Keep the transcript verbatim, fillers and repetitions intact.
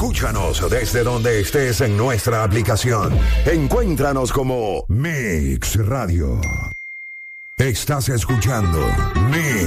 Escúchanos desde donde estés en nuestra aplicación. Encuéntranos como Mix Radio. Estás escuchando Mix